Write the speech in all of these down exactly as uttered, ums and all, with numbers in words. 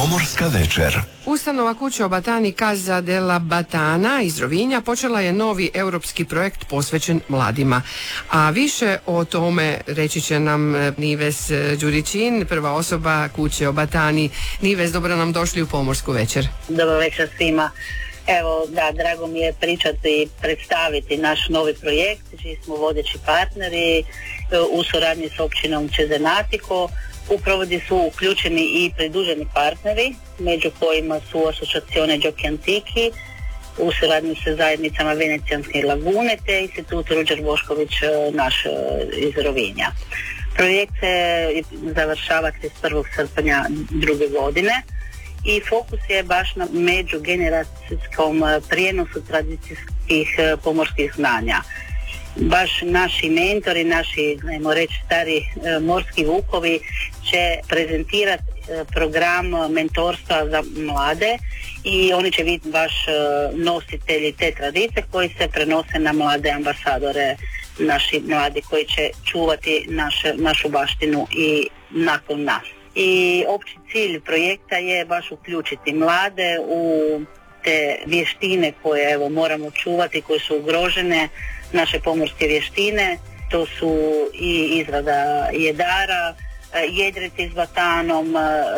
Pomorska večer. Ustanova Kuće Batani Casa della Batana iz Rovinja počela je novi europski projekt posvećen mladima. A više o tome reći će nam Nives Đurićin, prva osoba Kuće Batani. Nives, dobro nam došli u Pomorsku večer. Dobar večer svima. Evo, da, drago mi je pričati i predstaviti naš novi projekt, čiji smo vodeći partneri u suradnji s općinom Cesenatico. U provodi su uključeni i pridruženi partneri, među kojima su Asociazione Giochi Antichi, u suradnji sa zajednicama Venecijanske lagune, te institut Ruđer Bošković, naš iz Rovinja. Projekt se završava trideset prvog srpnja druge godine i fokus je baš na međugeneracijskom prijenosu tradicijskih pomorskih znanja. Baš naši mentori, naši, ajmo reći, stari e, morski vukovi će prezentirati e, program mentorstva za mlade i oni će biti baš e, nositelji te tradicije koji se prenose na mlade ambasadore, naši mladi koji će čuvati naše, našu baštinu i nakon nas. I opći cilj projekta je baš uključiti mlade u te vještine koje evo moramo čuvati, koje su ugrožene, naše pomorske vještine. To su i izrada jedara, jedriti s batanom,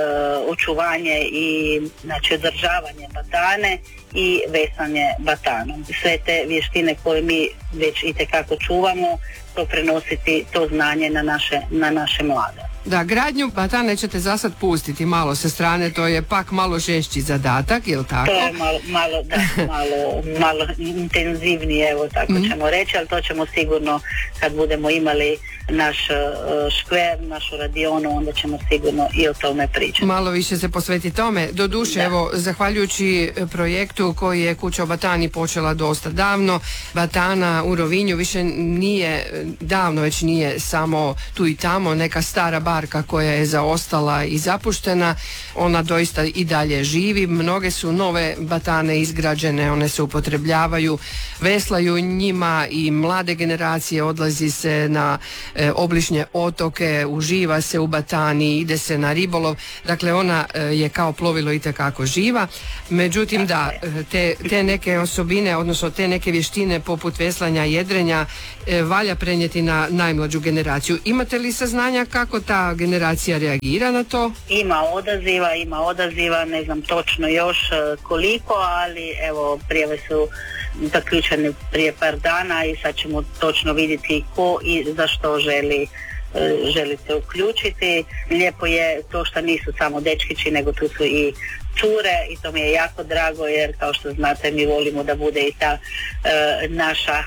očuvanje i znači održavanje batane i vesanje batanom. Sve te vještine koje mi već itekako čuvamo, to prenositi to znanje na naše, na naše mlade. Da, gradnju batane ćete za sad pustiti malo sa strane, to je pak malo žešći zadatak, je li tako? To je malo, malo, da, malo, malo intenzivnije, evo tako mm. ćemo reći, ali to ćemo sigurno kad budemo imali naš uh, škver, našu radionu, onda ćemo sigurno i o tome pričati. Malo više se posveti tome. Doduše, evo, zahvaljujući projektu koji je Kuća Batani počela dosta davno, Batana u Rovinju više nije, davno već nije samo tu i tamo neka stara barka koja je zaostala i zapuštena, ona doista i dalje živi. Mnoge su nove batane izgrađene, one se upotrebljavaju, veslaju njima i mlade generacije, odlazi se na e, obližnje otoke, uživa se u batani, ide se na ribolov, dakle ona e, je kao plovilo itekako živa. Međutim da, te, te neke osobine, odnosno te neke vještine poput veslanja i jedrenja e, valja prenijeti na najmlađu generaciju. Imate li saznanja kako ta generacija reagira na to? Ima odaziva, ima odaziva, ne znam točno još koliko, ali evo prijave su zaključene prije par dana i sad ćemo točno vidjeti ko i za što želi želi se uključiti. Lijepo je to što nisu samo dečkići, nego tu su i cure i to mi je jako drago jer kao što znate mi volimo da bude i ta e, naša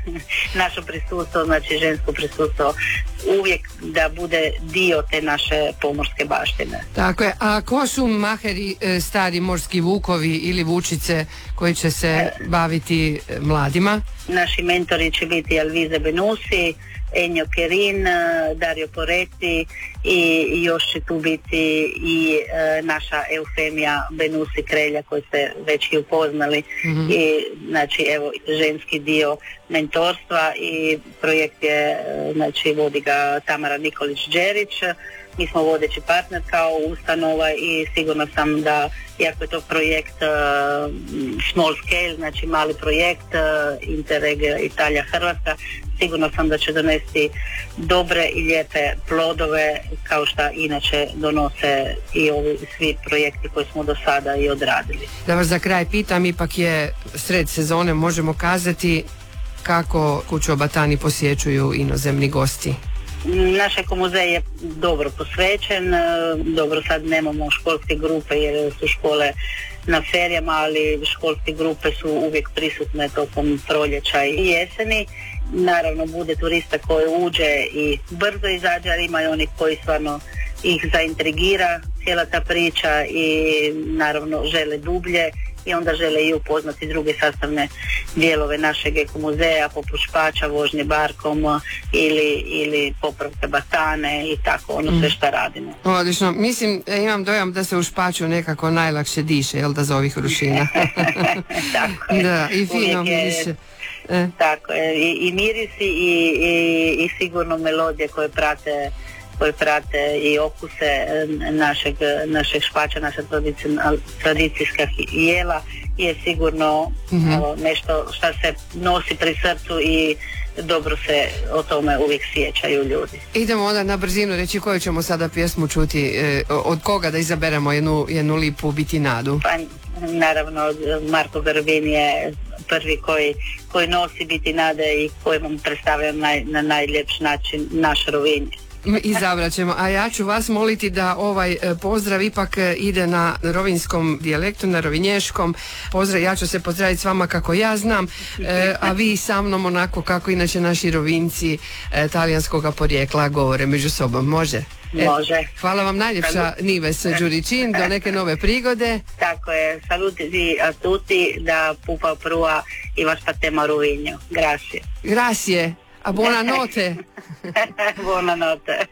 naše prisustvo, znači žensko prisustvo uvijek da bude dio te naše pomorske baštine. Tako je, a ko su maheri e, stari morski vukovi ili vučice koji će se e, baviti e, mladima? Naši mentori će biti Alvise Benusi, Ennio Kerin, Dario Poretti i još će tu biti i e, naša Eufemija Benusi Krelja koji ste već i upoznali mm-hmm. i znači evo ženski dio mentorstva i projekt je znači vodi ga Tamara Nikolić-Đerić. Mi smo vodeći partner kao ustanova i sigurno sam da, iako je to projekt uh, small scale, znači mali projekt uh, Interreg Italija-Hrvatska, sigurno sam da će donesti dobre i lijepe plodove kao što inače donose i ovi svi projekti koji smo do sada i odradili. Da vas za kraj pitam, ipak je sred sezone, možemo kazati kako Kuću Batani posjećuju inozemni gosti. Naš ekomuzej je dobro posvećen, dobro sad nemamo školske grupe jer su škole na ferijama, ali školske grupe su uvijek prisutne tokom proljeća i jeseni. Naravno bude turista koji uđe i brzo izađe, ali ima i onih koji stvarno ih zaintrigira cijela ta priča i naravno žele dublje i onda žele i upoznati druge sastavne dijelove našeg ekomuzeja poput špača, vožnje barkom ili, ili popravke batane i tako ono sve što radimo. Odlično, mislim, imam dojam da se u špaču nekako najlakše diše, jel da, za ovih rušina? Tako je. Da, i fino miriše. E. Tako je, i, i mirisi i, i, i sigurno melodije koje prate koji prate i okuse našeg, našeg špača, naša tradicijska jela je sigurno mm-hmm. evo, nešto što se nosi pri srcu i dobro se o tome uvijek sjećaju ljudi. Idemo onda na brzinu reći koju ćemo sada pjesmu čuti, e, od koga da izaberemo jednu, jednu lipu biti nadu? Pa naravno Marko Grbin je prvi koji, koji nosi biti nade i koji vam predstavlja naj, na najljepši način naš Rovinj. Izabrat ćemo, a ja ću vas moliti da ovaj pozdrav ipak ide na rovinjskom dijalektu, na rovinješkom. Pozdrav, ja ću se pozdraviti s vama kako ja znam, a vi sa mnom onako kako inače naši Rovinjci talijanskog porijekla govore među sobom. Može? Može. E, hvala vam najljepša, Nives Đuričin, do neke nove prigode. Tako je, saluti a tutti da pupa prua i vas patema Rovinju. Grazie. Grazie. A buonanotte. Buonanotte.